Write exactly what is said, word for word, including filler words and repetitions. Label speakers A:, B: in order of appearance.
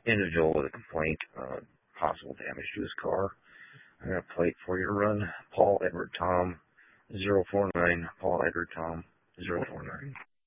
A: individual with a complaint, uh, possible damage to his car. I'm going to plate for you to run. Paul Edward Tom, zero four nine. Paul Edward Tom, zero four nine.